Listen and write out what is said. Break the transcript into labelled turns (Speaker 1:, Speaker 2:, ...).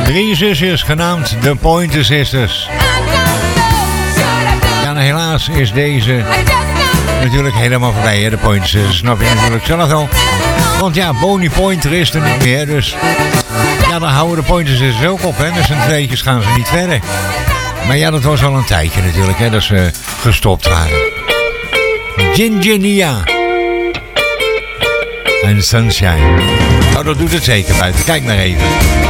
Speaker 1: 3 zusjes genaamd de Pointer Sisters. Ja, en helaas is deze natuurlijk helemaal voorbij, hè, de Pointer Sisters. Snap je natuurlijk zelf wel. Want ja, Bonnie Pointer is er niet meer, dus ja, dan houden de Pointer Sisters ook op, hè. Met z'n tweetjes gaan ze niet verder. Maar ja, dat was al een tijdje natuurlijk, hè, dat ze gestopt waren. Ginginia. En Sunshine. Nou, dat doet het zeker buiten. Kijk maar even.